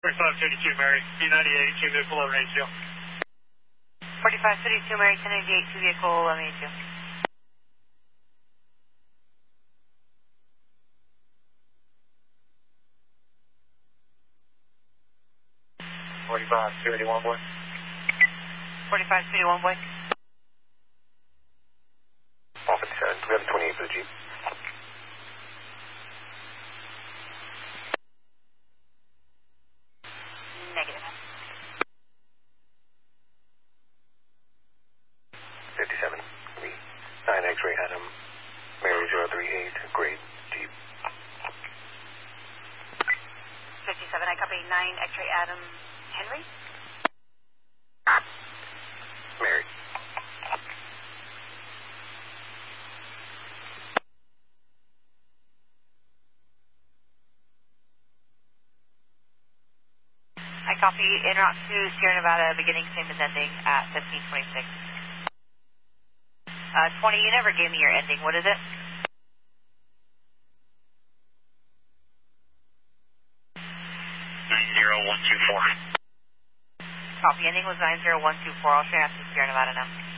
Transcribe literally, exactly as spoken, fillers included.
forty-five thirty-two Mary, T ninety-eight, two vehicle eleven eighty-two. forty-five thirty-two Mary, ten ninety-eight, two vehicle eleven eighty-two. forty-five thirty-one boy. forty-five thirty-one boy. one fifty-seven, we have a twenty-eight for the Jeep. Negative. fifty-seven, we nine X-ray Adam, Mary zero three eight, grade Jeep. fifty-seven, I copy nine X-ray Adam Henry. Mary. I copy en route to Sierra Nevada, beginning same as ending at fifteen twenty-six. Uh, twenty, you never gave me your ending. What is it? nine zero one two four. Copy, ending was nine zero one two four. I'll show you after Sierra Nevada now.